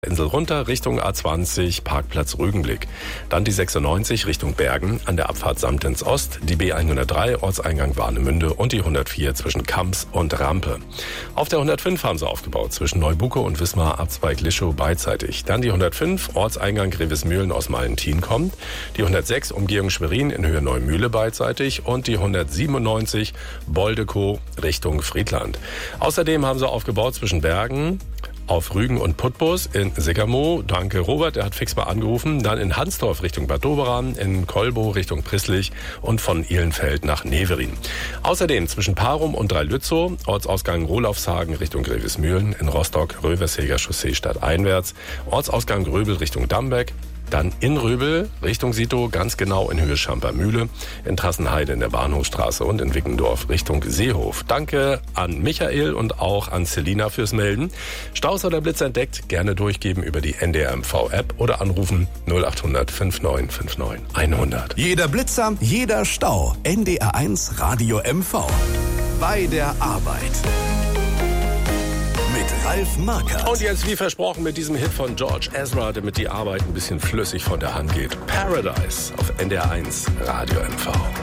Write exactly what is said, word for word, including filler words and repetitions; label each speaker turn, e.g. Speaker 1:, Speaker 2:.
Speaker 1: Insel runter Richtung A zwanzig, Parkplatz Rügenblick. Dann die sechsundneunzig Richtung Bergen an der Abfahrt Samtens Ost, die B hundertdrei Ortseingang Warnemünde und die hundertvier zwischen Kamps und Rampe. Auf der hundertfünf haben sie aufgebaut zwischen Neubucke und Wismar Abzweig Lischow beidseitig. Dann die hundertfünf Ortseingang Grevesmühlen aus Malentin kommt, die hundertsechs Umgehung Schwerin in Höhe Neumühle beidseitig und die hundertsiebenundneunzig Boldekow Richtung Friedland. Außerdem haben sie aufgebaut zwischen Bergen auf Rügen und Putbus in Sickermoor. Danke Robert, der hat fix mal angerufen. Dann in Hansdorf Richtung Bad Doberan, in Kolbow Richtung Prisslich und von Ihlenfeld nach Neverin. Außerdem zwischen Parum und Dreilützow, Ortsausgang Rohlofshagen Richtung Grevesmühlen, in Rostock Röversheger Chaussee stadteinwärts, Ortsausgang Röbel Richtung Dambeck. Dann in Röbel Richtung Sito, ganz genau in Höhe Schampermühle, in Trassenheide in der Bahnhofstraße und in Wickendorf Richtung Seehof. Danke an Michael und auch an Selina fürs Melden. Staus oder Blitz entdeckt, gerne durchgeben über die N D R M V-App oder anrufen null acht hundert neunundfünfzig neunundfünfzig hundert.
Speaker 2: Jeder Blitzer, jeder Stau. N D R eins Radio M V. Bei der Arbeit. Ralf Markert.
Speaker 1: Und jetzt wie versprochen mit diesem Hit von George Ezra, damit die Arbeit ein bisschen flüssig von der Hand geht. Paradise auf N D R eins Radio M V.